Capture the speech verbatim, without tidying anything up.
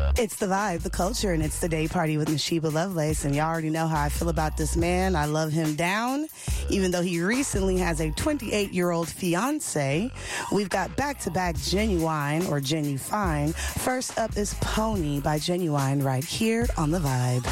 It's the vibe, the culture, and it's the day party with Nashiba Lovelace. And y'all already know how I feel about this man. I love him down, even though he recently has a twenty-eight-year-old fiance. We've got back-to-back Genuine or Genufine. First up is Pony by Genuine right here on The Vibe.